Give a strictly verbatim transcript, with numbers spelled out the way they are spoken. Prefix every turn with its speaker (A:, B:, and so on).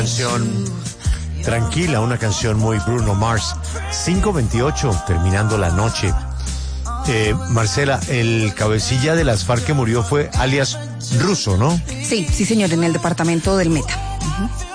A: Canción tranquila, una canción muy Bruno Mars. cinco veintiocho, terminando la noche. Eh, Marcela, el cabecilla de las FARC que murió fue alias Russo, ¿no?
B: Sí, sí señor, en el departamento del Meta. Uh-huh.